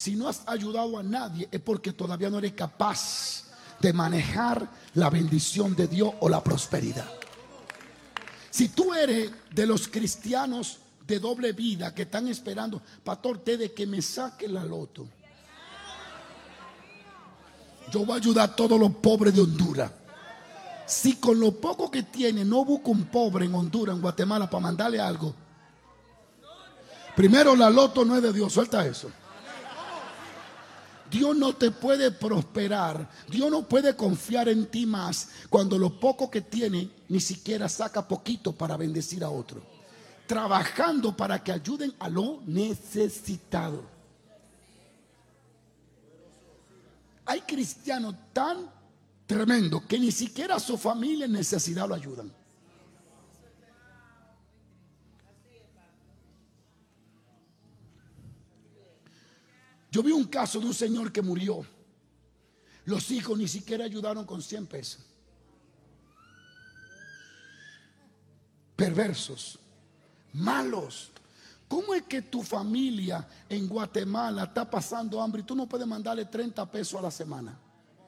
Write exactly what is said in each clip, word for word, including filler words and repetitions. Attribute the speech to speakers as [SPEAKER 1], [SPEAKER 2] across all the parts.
[SPEAKER 1] si no has ayudado a nadie es porque todavía no eres capaz de manejar la bendición de Dios o la prosperidad. Si tú eres de los cristianos de doble vida que están esperando, pastor, te de que me saque la loto, yo voy a ayudar a todos los pobres de Honduras. Si con lo poco que tiene no busco un pobre en Honduras, en Guatemala, para mandarle algo, primero la loto no es de Dios, suelta eso. Dios no te puede prosperar, Dios no puede confiar en ti más cuando lo poco que tiene ni siquiera saca poquito para bendecir a otro, trabajando para que ayuden a lo necesitado. Hay cristianos tan tremendos que ni siquiera a su familia en necesidad lo ayudan. Yo vi un caso de un señor que murió. Los hijos ni siquiera ayudaron con cien pesos. Perversos, malos. ¿Cómo es que tu familia en Guatemala está pasando hambre y tú no puedes mandarle treinta pesos a la semana?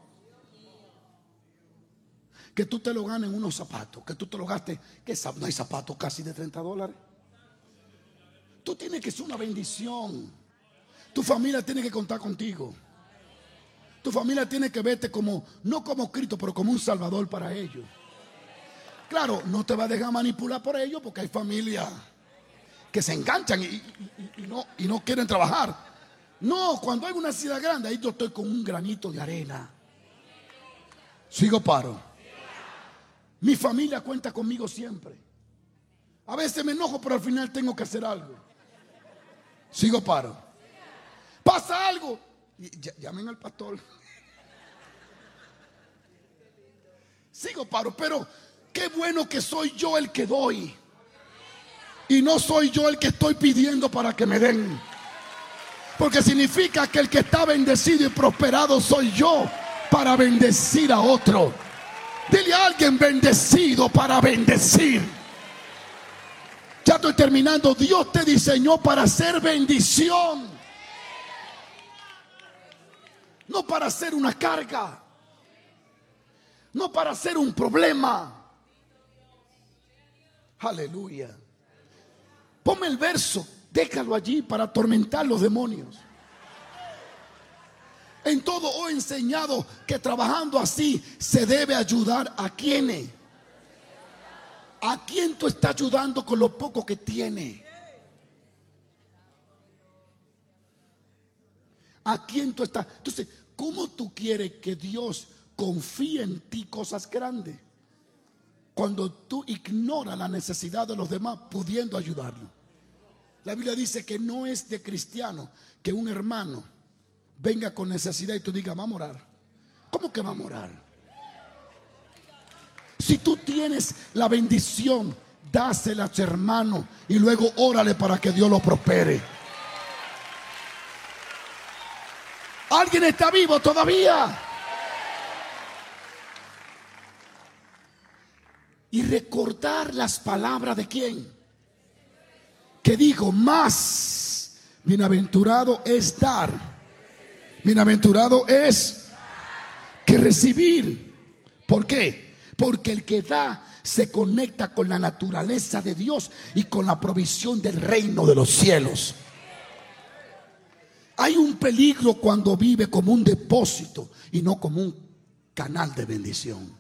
[SPEAKER 1] Que tú te lo ganes en unos zapatos, que tú te lo gastes, que no hay zapatos casi de treinta dólares. Tú tienes que ser una bendición. Tu familia tiene que contar contigo. Tu familia tiene que verte como, no como Cristo, pero como un Salvador para ellos. Claro, no te va a dejar manipular por ellos, porque hay familias que se enganchan y, y, y, no, y no quieren trabajar. No, cuando hay una ciudad grande, ahí yo estoy con un granito de arena. Sigo paro. Mi familia cuenta conmigo siempre. A veces me enojo, pero al final tengo que hacer algo. Sigo paro. Pasa algo, llamen al pastor. Sigo paro, pero qué bueno que soy yo el que doy y no soy yo el que estoy pidiendo para que me den, porque significa que el que está bendecido y prosperado soy yo para bendecir a otro. Dile a alguien: bendecido para bendecir. Ya estoy terminando. Dios te diseñó para ser bendición, no para ser una carga, no para ser un problema. Aleluya. Ponme el verso, déjalo allí para atormentar los demonios. En todo os he enseñado que trabajando así se debe ayudar a quienes. ¿A quién tú estás ayudando con lo poco que tiene? ¿A quién tú estás? Entonces, ¿cómo tú quieres que Dios confíe en ti cosas grandes cuando tú ignoras la necesidad de los demás pudiendo ayudarlo? La Biblia dice que no es de cristiano que un hermano venga con necesidad y tú digas: vamos a orar. ¿Cómo que vamos a orar? Si tú tienes la bendición, dásela a tu hermano y luego órale para que Dios lo prospere. ¿Alguien está vivo todavía? Y recordar las palabras de quién, que dijo: más bienaventurado es dar, bienaventurado es que recibir. ¿Por qué? Porque el que da se conecta con la naturaleza de Dios y con la provisión del reino de los cielos. Hay un peligro cuando vive como un depósito y no como un canal de bendición.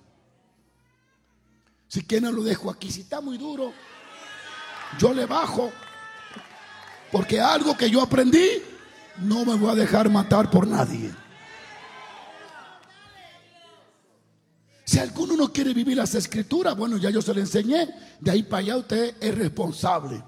[SPEAKER 1] Si quieren lo dejo aquí. Si está muy duro, yo le bajo, porque algo que yo aprendí, no me voy a dejar matar por nadie. Si alguno no quiere vivir las escrituras, bueno, ya yo se lo enseñé. De ahí para allá usted es responsable.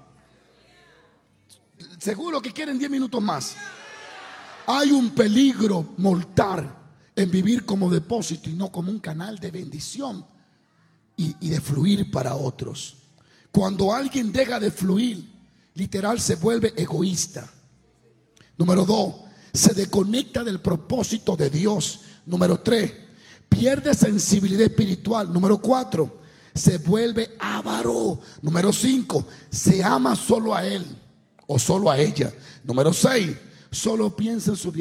[SPEAKER 1] Seguro que quieren diez minutos más. Hay un peligro mortal en vivir como depósito y no como un canal de bendición y, y de fluir para otros. Cuando alguien deja de fluir, literal se vuelve egoísta. Número dos, se desconecta del propósito de Dios. Número tres, pierde sensibilidad espiritual. Número cuatro, se vuelve avaro. Número cinco, se ama solo a él o solo a ella. Número seis, solo piensa en su